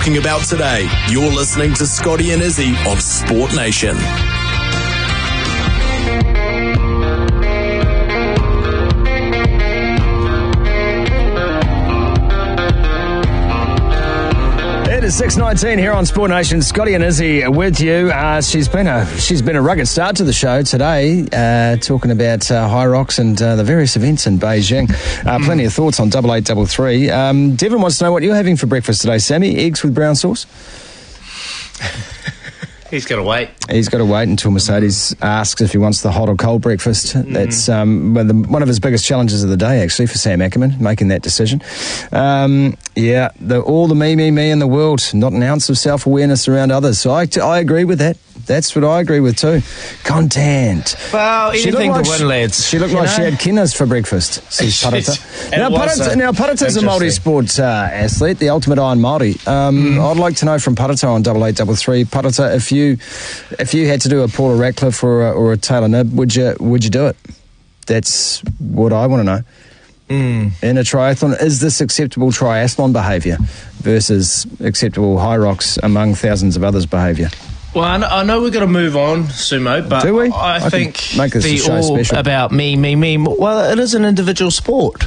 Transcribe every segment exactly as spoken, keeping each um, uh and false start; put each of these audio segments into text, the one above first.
talking about today. You're listening to Scotty and Izzy of Sport Nation. It is six nineteen here on Sport Nation. Scotty and Izzy with you. Uh, she's been a she's been a rugged start to the show today, uh, talking about uh, High Rocks and uh, the various events in Beijing. Uh, mm. Plenty of thoughts on double eight double three. Um, Devon wants to know what you're having for breakfast today, Sammy. Eggs with brown sauce. He's got to wait. He's got to wait until Mercedes asks if he wants the hot or cold breakfast. Mm. That's um, one of the- one of his biggest challenges of the day, actually, for Sam Ackerman, making that decision. Um, yeah, the, all the me, me, me in the world, not an ounce of self-awareness around others. So I, I agree with that. That's what I agree with too. Content. Well, anything like to win, she, lads. She looked You like know? she had Kinners for breakfast, says Parata. now, Parata, now, Parata's a multi-sport uh, athlete, the ultimate Iron Māori. Um, mm. I'd like to know from Parata on double eight double three. Parata, if you if you had to do a Paula Radcliffe or a, or a Taylor Knibb, would you would you do it? That's what I want to know. Mm. In a triathlon, is this acceptable triathlon behaviour versus acceptable High Rocks among thousands of others behaviour? Well, I know, I know we've got to move on, Sumo, but Do we? I, I think make this the a show all special. about me, me, me, well, it is an individual sport.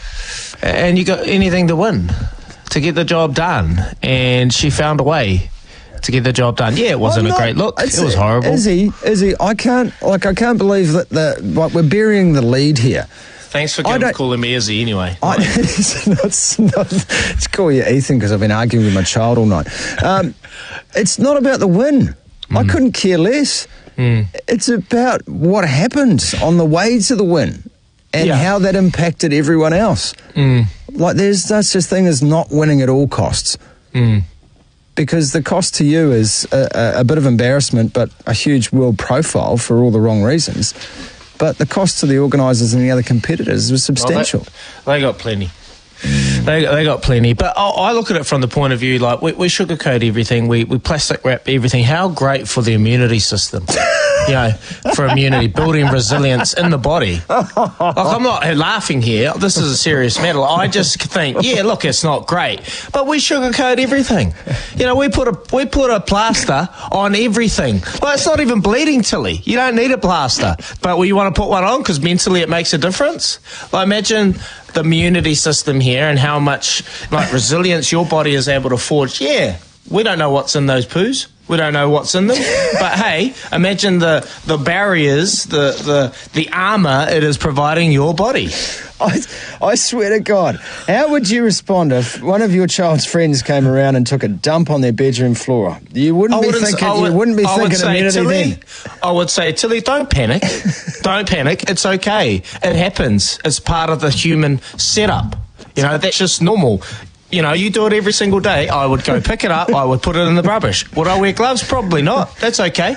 And you got anything to win, to get the job done. And she found a way to get the job done. Yeah, it wasn't I'm a not- great look. It it's- was horrible. Izzy, Izzy, I can't, like, I can't believe that the, like, we're burying the lead here. Thanks for I giving, don't- calling me Izzy anyway. I, it's, not, it's, not, it's call you Ethan because I've been arguing with my child all night. Um, it's not about the win. Mm. I couldn't care less. Mm. It's about what happened on the way to the win and Yeah. how that impacted everyone else. Mm. Like, there's no such thing as not winning at all costs. Mm. Because the cost to you is a, a, a bit of embarrassment, but a huge world profile for all the wrong reasons. But the cost to the organisers and the other competitors was substantial. Well, they, they got plenty. They they got plenty. But I, I look at it from the point of view, like, we, we sugarcoat everything, we, we plastic wrap everything. How great for the immunity system. You know, for immunity, building resilience in the body. Like, I'm not laughing here. This is a serious matter. I just think, yeah, look, it's not great, but we sugarcoat everything. You know, we put a we put a plaster on everything. Well, it's not even bleeding, Tilly. You don't need a plaster, but well, you want to put one on because mentally it makes a difference. Like, imagine the immunity system here and how much like resilience your body is able to forge. Yeah, we don't know what's in those poos. We don't know what's in them. But hey, imagine the, the barriers, the, the the armour it is providing your body. I, I swear to God, how would you respond if one of your child's friends came around and took a dump on their bedroom floor? You wouldn't I be wouldn't, thinking. I would, you wouldn't be I would thinking say, immunity Tilly, then. I would say, Tilly, don't panic. Don't panic. It's okay. It happens. It's part of the human setup. You know, that's just normal. You know, you do it every single day. I would go pick it up. I would put it in the rubbish. Would I wear gloves? Probably not. That's okay.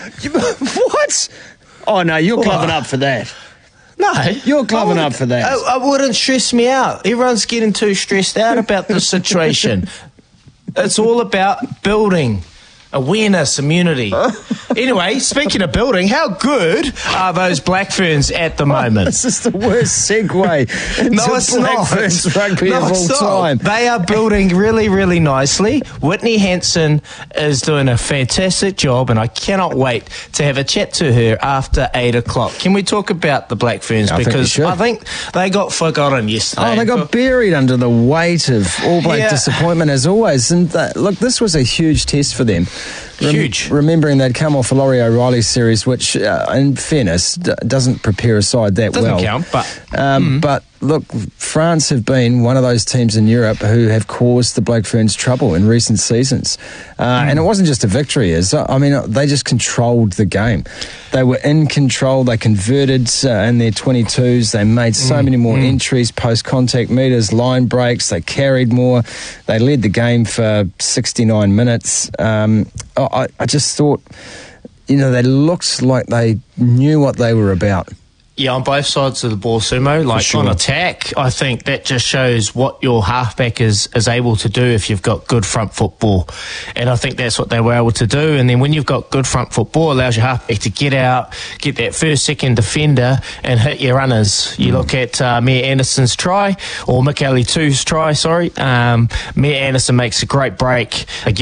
What? Oh, no, you're gloving up for that. No. You're gloving up for that. I, I wouldn't stress me out. Everyone's getting too stressed out about this situation. It's all about building awareness, immunity. Anyway, speaking of building, how good are those Black Ferns at the moment? This is the worst segue into No, it's Black not. Ferns rugby No, of all it's not. time. They are building really, really nicely. Whitney Hansen is doing a fantastic job, and I cannot wait to have a chat to her after eight o'clock. Can we talk about the Black Ferns? I think we because should. I think they got forgotten yesterday. Oh, they got buried under the weight of All Black Yeah. disappointment as always. And uh, look, this was a huge test for them. Rem- Huge. Remembering they'd come off a Laurie O'Reilly series, which, uh, in fairness, d- doesn't prepare a side that Doesn't well. count, but- Um, mm. But look, France have been one of those teams in Europe who have caused the Black Ferns trouble in recent seasons. Uh, mm. And it wasn't just a victory. As I mean, they just controlled the game. They were in control. They converted uh, in their twenty-twos. They made so mm. many more mm. entries, post-contact meters, line breaks. They carried more. They led the game for sixty-nine minutes. Um, I, I just thought, you know, they looked like they knew what they were about. Yeah, on both sides of the ball, Sumo, like sure. on attack, I think that just shows what your halfback is, is able to do if you've got good front football. And I think that's what they were able to do. And then when you've got good front football, it allows your halfback to get out, get that first, second defender and hit your runners. You mm. look at uh, Mia Anderson's try, or Mick Alley two's try, sorry. Um, Mia Anderson makes a great break. Again,